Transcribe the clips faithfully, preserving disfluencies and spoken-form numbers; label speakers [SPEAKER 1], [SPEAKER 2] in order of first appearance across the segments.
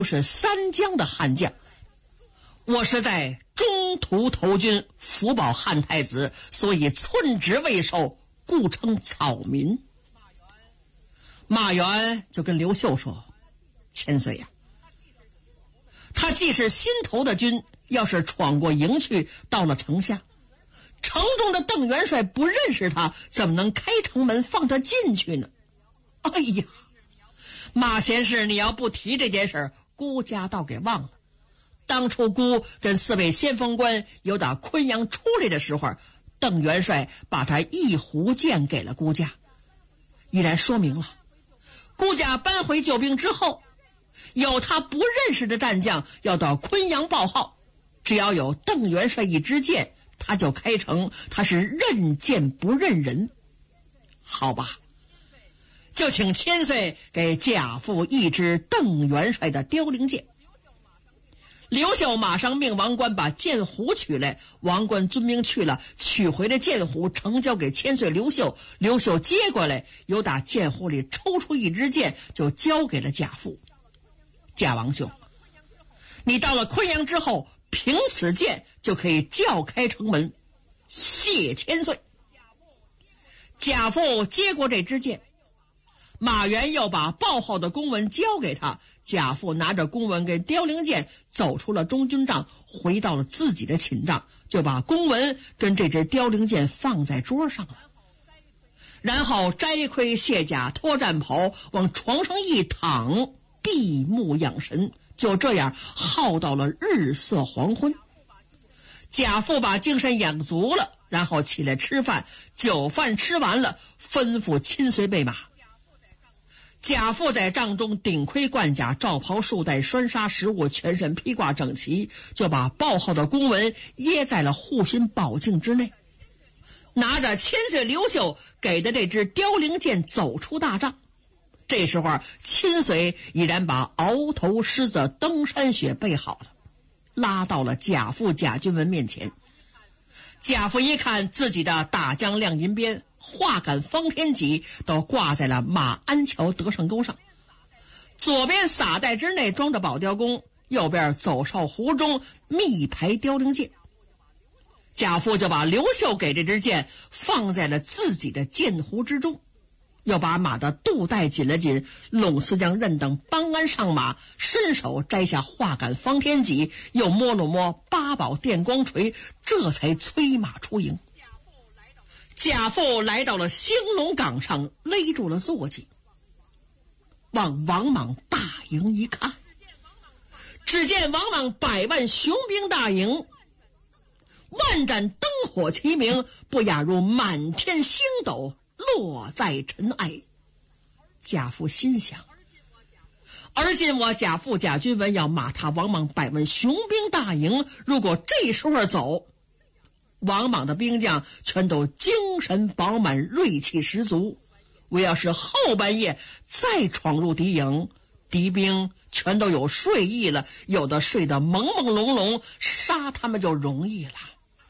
[SPEAKER 1] 是三江的悍将。我是在中途投军，福保汉太子，所以寸职未受，故称草民。马援就跟刘秀说：千岁呀、啊，他既是新投的军，要是闯过营去，到了城下，城中的邓元帅不认识他，怎么能开城门放他进去呢？哎呀，马贤士，你要不提这件事，孤家倒给忘了。当初孤跟四位先锋官有打昆阳出来的时候，邓元帅把他一壶剑给了孤家，依然说明了孤家搬回救兵之后，有他不认识的战将要到昆阳报号，只要有邓元帅一支箭，他就开城，他是认剑不认人。好吧，就请千岁给贾父一支邓元帅的凋零剑。刘秀马上命王冠把剑壶取来，王冠遵命去了，取回了剑壶，呈交给千岁刘秀。刘秀接过来，又打剑壶里抽出一支剑，就交给了贾父。贾王兄，你到了昆阳之后，凭此剑就可以叫开城门，谢千岁。贾父接过这支剑，马援又把报号的公文交给他，贾父拿着公文跟凋零剑走出了中军帐，回到了自己的寝帐，就把公文跟这支凋零剑放在桌上了，然后摘盔卸甲，脱战袍，往床上一躺，闭目养神，就这样耗到了日色黄昏。贾父把精神养足了，然后起来吃饭，酒饭吃完了，吩咐亲随备马。贾父在帐中顶盔贯甲，罩袍束带，拴纱食物，全身披挂整齐，就把报号的公文掖在了护心宝镜之内，拿着千岁刘秀给的这支凋零剑走出大帐。这时候亲随已然把鳌头狮子登山雪备好了，拉到了贾父贾君文面前。贾父一看自己的大将亮银鞭、画杆方天戟都挂在了马鞍桥德胜钩上，左边撒袋之内装着宝雕弓，右边走哨壶中密排凋零剑。贾父就把刘秀给这支剑放在了自己的剑壶之中，又把马的肚带紧了紧，拢四将刃等帮鞍上马，伸手摘下画杆方天戟，又摸了摸八宝电光锤，这才催马出营。贾父来到了兴隆岗上，勒住了坐骑，往王莽大营一看，只见王莽百万雄兵大营，万盏灯火齐明，不亚如满天星斗落在尘埃。贾父心想，而今我贾父贾君文要马踏王莽百万雄兵大营，如果这时候走，王莽的兵将全都精神饱满，锐气十足，我要是后半夜再闯入敌营，敌兵全都有睡意了，有的睡得朦朦胧胧，杀他们就容易了。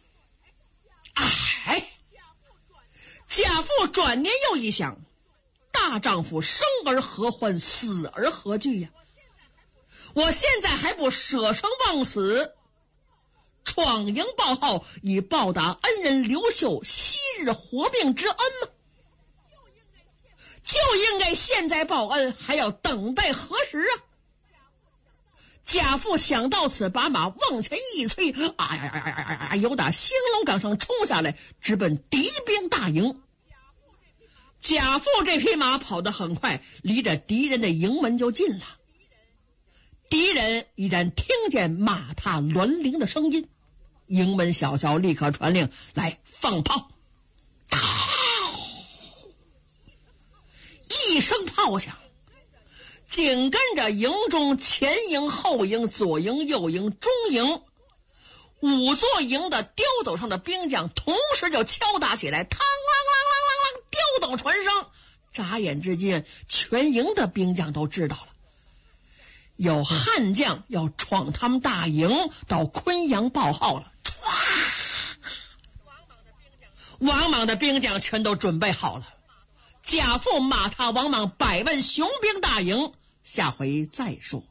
[SPEAKER 1] 哎，贾父转念又一想，大丈夫生而何欢，死而何惧呀？我现在还不舍生忘死，闯营报号，以报答恩人刘秀昔日活命之恩吗？就应该现在报恩，还要等待何时啊？贾父想到此，把马往前一催，啊呀呀呀呀呀！由打兴隆岗上冲下来，直奔敌兵大营。贾父这匹马跑得很快，离着敌人的营门就近了。敌人已然听见马踏銮铃的声音，营门小校立刻传令，来放炮。一声炮响，紧跟着营中前营后营左营右营中营五座营的刁斗上的兵将同时就敲打起来，嘡啷啷啷啷啷，刁斗传声。眨眼之间，全营的兵将都知道了，有悍将要闯他们大营，到昆阳报号了。王莽的兵将全都准备好了。贾父马踏王莽百万雄兵大营，下回再说。